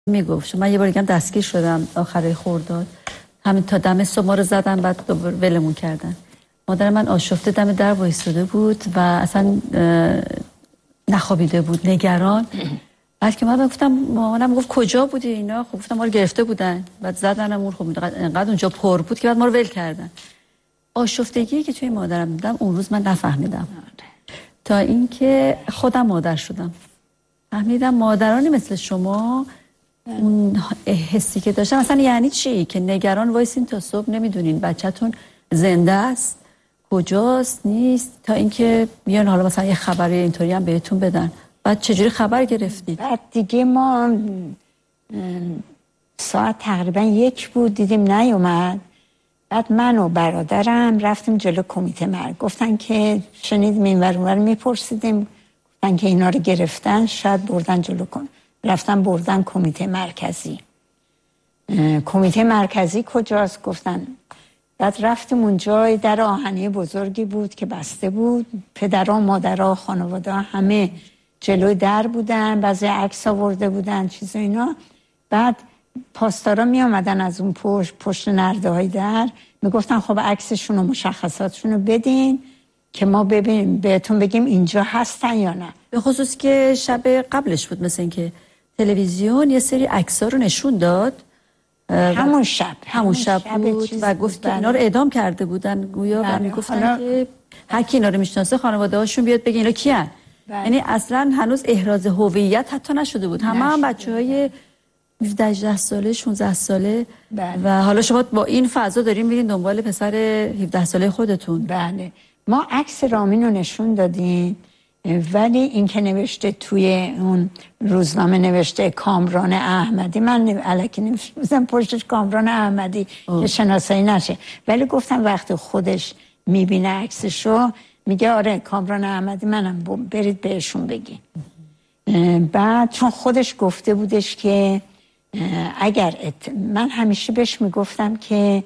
میگفت من یه بار دیگه دستگیر شدم آخرای خرداد، همین تا دم صبح ما رو زدن، بعد دوباره ولمون کردن. مادر من آشفته دم در وایساده بود و اصلا نخوابیده بود، نگران. بعد که من گفتم، مامانم گفت کجا بودی اینا؟ خب گفتم ما رو گرفته بودن، بعد زدنمون. خب انقدر اونجا پر بود که بعد ما رو ول کردن. آشفتگی که توی مادرم دیدم اون روز من نفهمیدم تا اینکه خودم مادر شدم فهمیدم مادرانی مثل شما اون حسی که داشتن مثلا یعنی چی، که نگران وایسین تا صبح نمیدونین بچه‌تون زنده است کجاست نیست، تا اینکه بیان حالا مثلا یه خبری اینطوری هم بهتون بدن. بعد چجوری خبر گرفتید؟ بعد دیگه ما ساعت تقریبا 1 بود دیدیم نیومد. بعد من و برادرم رفتیم جلو کمیته مرگ. گفتن که شنیدیم این ور اونور میپرسیدیم، گفتن که اینا رو گرفتن، شاید بردن جلو رفتن بردن کمیته مرکزی. کمیته مرکزی کجاست؟ گفتن. بعد رفتیم اونجا، در آهنی بزرگی بود که بسته بود، پدرها مادرها خانواده همه جلوی در بودن، بعضی عکس آورده بودن چیز اینا. بعد پاسدارا می آمدن از اون پشت نرده های در میگفتن خب عکسشون و مشخصاتشون رو بدین که ما ببینیم بهتون بگیم اینجا هستن یا نه. به خصوص که شب قبلش بود مثل این که تلویزیون یه سری عکس‌ها رو نشون داد، همون شب بود و گفت که اینا رو اعدام کرده بودن گویا و میگفتن که هر کی اینا رو میشناسه خانواده هاشون بیاد بگه اینا کیان. یعنی اصلا هنوز احراز هویت حتی نشده بود. همه بچهای 17 ساله 16 ساله و حالا شما با این فضا دارین میرین دنبال پسر 17 ساله خودتون. بله ما عکس رامین رو نشون دادیم، ولی این که نوشته توی اون روزنامه نوشته کامران احمدی، من الکی نوشتم پشتش کامران احمدی که شناسایی نشه، ولی گفتم وقتی خودش میبینه عکسشو میگه آره کامران احمدی منم، برید بهشون بگی. بعد چون خودش گفته بودش که اگر من همیشه بهش میگفتم که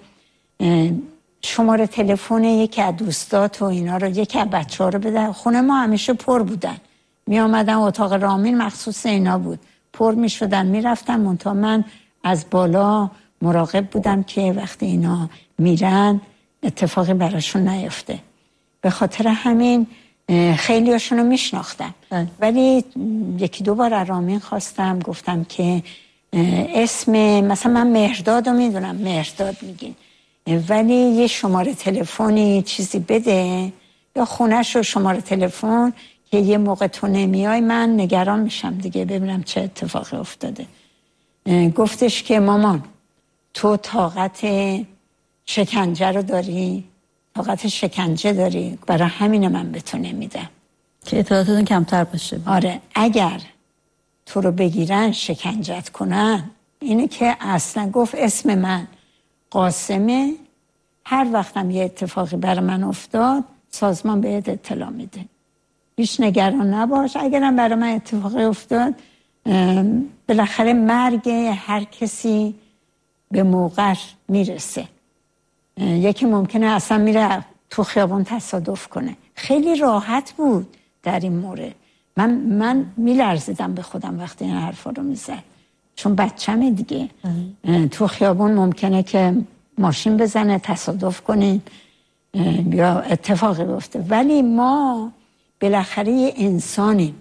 شماره تلفن یکی از دوستات و اینا رو، یکی از بچه‌ها رو بده. خونه ما همیشه پر بودن، می آمدن اتاق رامین مخصوص اینا بود، پر می شدن می رفتن. منتها من از بالا مراقب بودم که وقتی اینا میرن اتفاقی براشون نیفته. به خاطر همین خیلی هاشون رو می شناختم، ولی 1-2 بار از رامین خواستم، گفتم که اسم مثلا من مهرداد رو میدونم، مهرداد میگین، ولی یه شماره تلفنی چیزی بده یا خونش رو شماره تلفن که یه موقع تو نمیای من نگران میشم دیگه ببینم چه اتفاقی افتاده. گفتش که مامان تو طاقت شکنجه رو داری، طاقت شکنجه داری، برای همین من به تو نمیدم که اطلاعاتتون کمتر باشه. آره اگر تو رو بگیرن شکنجت کنن. اینه که اصلا گفت اسم من قاسمه، هر وقتم یه اتفاقی برای من افتاد سازمان بهت اطلاع میده، هیچ نگران نباش. اگرم برای من اتفاقی افتاد بالاخره مرگ هر کسی به موقعش میرسه. یکی ممکنه اصلا میره تو خیابون تصادف کنه. خیلی راحت بود در این مورد. من میلرزیدم به خودم وقتی این حرفا رو میزد، چون بچه‌مه دیگه. تو خیابون ممکنه که ماشین بزنه، تصادف کنه یا اتفاقی بیفته، ولی ما بالاخره یه انسانیم،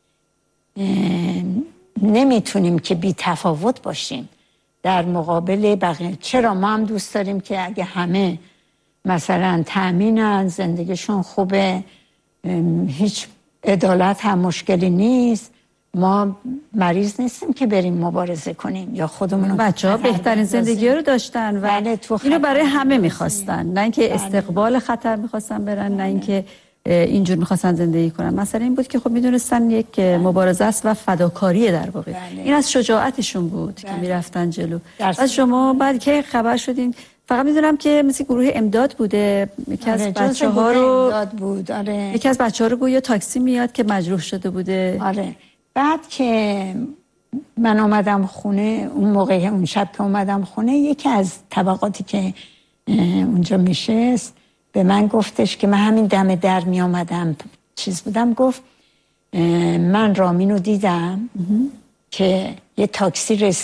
نمیتونیم که بی تفاوت باشیم در مقابل بقیه. چرا ما هم دوست داریم که اگه همه مثلا تأمینن، زندگیشون خوبه، هیچ عدالت هم مشکلی نیست، ما مریض نیستیم که بریم مبارزه کنیم یا خودمون. بچه‌ها بهترین زندگی رو داشتن و اینو برای همه میخواستن، نه اینکه استقبال خطر میخواستن برن، نه اینکه اینجور میخواستن زندگی کنن. مثلا این بود که خب میدونستن یک مبارزه است و فداکاریه در واقع. این از شجاعتشون بود که میرفتن جلو. از شما بعد که خبر شدین، فقط میدونم که مثل گروه امداد بوده، یکی از بچه‌ها رو بود. آره یکی از بچه‌ها رو گویا تاکسی میاد که مجروح شده بوده. آره بعد که من آمدم خونه، اون موقع اون شب که اومدم خونه، یکی از طبقاتی که اونجا میشست به من گفتش که من همین دم در می آمدم چیز بودم، گفت من رامین رو دیدم که یه تاکسی رسید